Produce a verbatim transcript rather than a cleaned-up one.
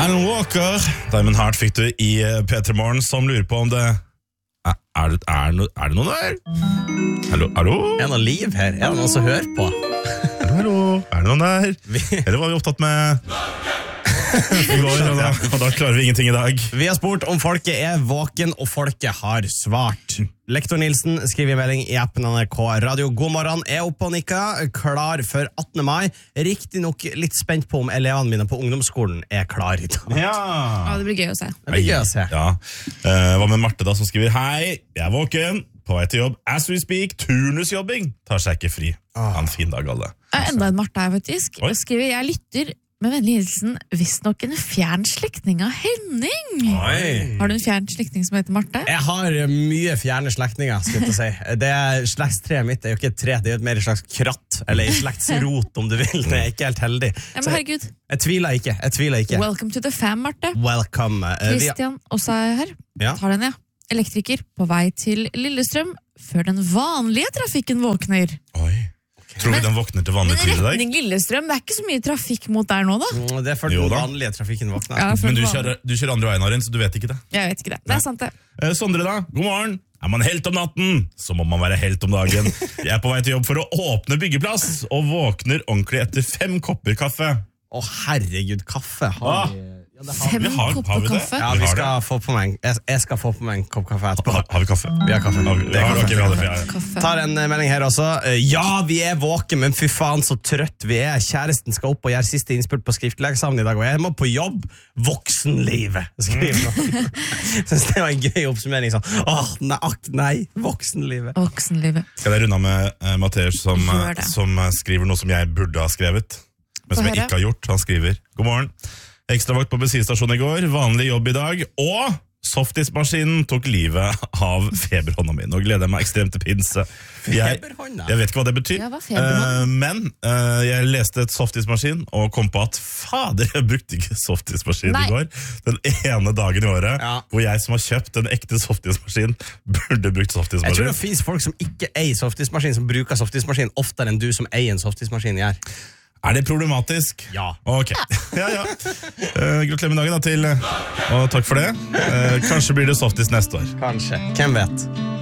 Alan Walker, Diamond Heart fikk du i P tre Morgen, som lurer på om det Er, er, det, er, no, er det noen der? Hallo, hallo? Er det noe liv her? Er det noen som hører på? Hallo, hallo? Er det noen der? Eller var vi opptatt med i går, og da, og da klarer vi ingenting i dag. Vi har spurt om folket er våken, og folket har svart. Lektor Nilsen skriver i melding i appen N R K Radio. God morgen, er oppe og nikka, klar for attende mai. Riktig nok litt spent på om elevene mine på ungdomsskolen er klar i dag. Ja, Ja, det blir gøy å se. Det blir gøy å se. Ja. Uh, hva med Marte da, som skriver: Hei, jeg er våken, på vei til jobb as we speak, turnusjobbing. Tar seg ikke fri. Ha en fin dag, alle. Jeg er enda en Marte her, faktisk. Oi. Skriver, jeg lytter med vennlig hilsen, visstnok en fjern slektning av Henning. Oi. Har du en fjern slektning som heter Marte? Jeg har mye fjerne slektninger, skal jeg si. Det er slektstreet mitt er jo ikke et tre, det er jo et mer slags kratt, eller en slektsrot, om du vil. Det er ikke helt heldig. Ja, men Så jeg, herregud. jeg tviler ikke, jeg tviler ikke. Welcome to the fam, Marte. Welcome. Eh, vi- Christian også er her. Ja. Tar den, ja. Elektriker på vei til Lillestrøm før den vanlige trafikken våkner. Oi. Tror vi den våkner til vanlig Men tid i dag? retning Lillestrøm, det er ikke så mye trafikk mot der nå, da. Mm, Det er for Jo den da. vanlige trafikken våkner. Ja, for Men du den kjører, du kjører andre veien, Arin, så du vet ikke det. Jeg vet ikke det. Det er sant, det. Eh, Sondre da, god morgen. Er man helt om natten, så må man være helt om dagen. Jeg er på vei til jobb for å åpne byggeplass, og våkner ordentlig etter fem kopper kaffe. Å herregud, kaffe har vi... Ja, det har... Fem vi har- kopper har vi det? kaffe. Ja, Vi vi har skal få på meg en, jeg, jeg skal få på meg en kopp kaffe etterpå. Har, har vi kaffe? Vi har kaffe. Har vi, Det er ja, kaffe. ok, vi har det, ja, ja. Kaffe. Tar en eh, melding her også. Eh, Ja, vi er våken, men fy faen så trøtt vi er. Kjæresten skal opp og gjøre siste innspurt på skriftlig eksamen i dag, og jeg må på jobb. Voksenlivet, skriver han. Synes det var en gøy oppsummering. Sånn. Åh, nei, ak, nei, voksenlivet. Voksenlivet. Skal jeg runde av med uh, Mathias som, eh, Gjør det. som eh, skriver noe som jeg burde ha skrevet, men som Få jeg høre. ikke har gjort. Han skriver: God morgen. Ekstravakt på bensinstasjonen i går, vanlig jobb i dag, og softismaskinen tok livet av feberhånda mi. Nå gleder jeg meg ekstremt til pinse. Jeg, Feberhånda? jeg vet ikke hva det betyr, Ja, hva er feberhånd? Eh, men eh, jeg leste et softismaskin og kom på at fader, jeg brukte ikke softismaskin Nei. i går. Den ene dagen i året Ja. hvor jeg som har kjøpt en ekte softismaskin, burde brukt Jeg tror softismaskin. det finnes folk som ikke eier softismaskin, som bruker softismaskin oftere enn du som eier en softismaskin gjør. Er det problematisk? Ja. Ok. Ja, ja. Uh, gratulerer med dagen da til, og takk for det. Eh, kanskje blir det softis neste år. Kanskje. Hvem vet?